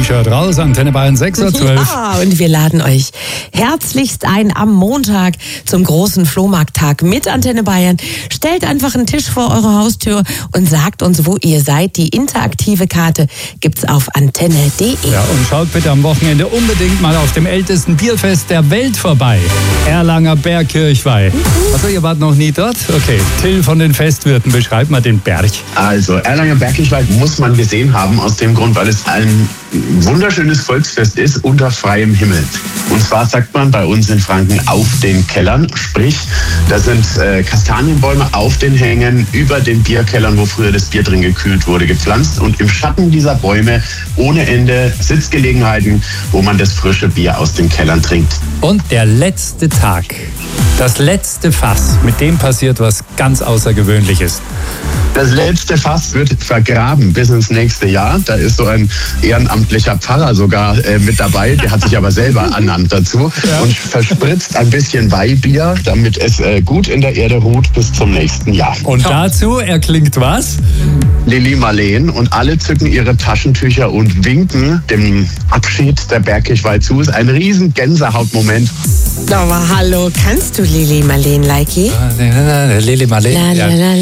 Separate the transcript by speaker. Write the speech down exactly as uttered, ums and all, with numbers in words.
Speaker 1: T-Shirt raus, Antenne Bayern sechs Uhr zwölf.
Speaker 2: Ja, und wir laden euch herzlichst ein am Montag zum großen Flohmarkttag mit Antenne Bayern. Stellt einfach einen Tisch vor eure Haustür und sagt uns, wo ihr seid. Die interaktive Karte gibt's auf antenne punkt de.
Speaker 1: Ja, und schaut bitte am Wochenende unbedingt mal auf dem ältesten Bierfest der Welt vorbei. Erlanger Bergkirchweih. Mhm. Also ihr wart noch nie dort? Okay, Till von den Festwirten, beschreibt mal den Berg.
Speaker 3: Also Erlanger Bergkirchweih muss man gesehen haben, aus dem Grund, weil es ein wunderschönes Volksfest ist unter freiem Himmel. Und zwar sagt man bei uns in Franken auf den Kellern, sprich, da sind äh, Kastanienbäume auf den Hängen über den Bierkellern, wo früher das Bier drin gekühlt wurde, gepflanzt, und im Schatten dieser Bäume ohne Ende Sitzgelegenheiten, wo man das frische Bier aus den Kellern trinkt.
Speaker 1: Und der letzte Tag, das letzte Fass, mit dem passiert was ganz Außergewöhnliches.
Speaker 3: Das letzte Fass wird vergraben bis ins nächste Jahr. Da ist so ein ehrenamtlicher Pfarrer sogar äh, mit dabei. Der hat sich aber selber ernannt dazu ja. und verspritzt ein bisschen Weihbier, damit es äh, gut in der Erde ruht bis zum nächsten Jahr.
Speaker 1: Und dazu erklingt was?
Speaker 3: Lili Marleen, und alle zücken ihre Taschentücher und winken dem Abschied der Bergkirchweih zu. Ist ein riesen Gänsehautmoment.
Speaker 2: Aber hallo, kannst du Lili Marleen, Leiki?
Speaker 1: Lili Marleen?
Speaker 2: La, la, la,